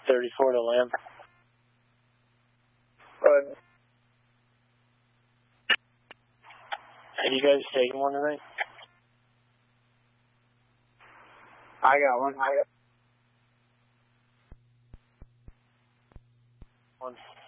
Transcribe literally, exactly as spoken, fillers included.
thirty-four to Lamb. Good. Have you guys taken one tonight? I got one. I got one.